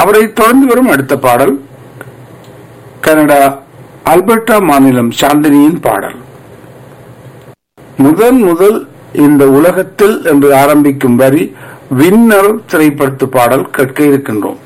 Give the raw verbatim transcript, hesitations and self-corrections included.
அவரை தொடர்ந்து வரும் அடுத்த பாடல் கனடா அல்பர்டா மாநிலம் சாந்தினியின் பாடல். முதன் முதல் இந்த உலகத்தில் என்று ஆரம்பிக்கும் வரி விண்ணர் திரைப்படத்து பாடல் கேட்க இருக்கின்றோம்.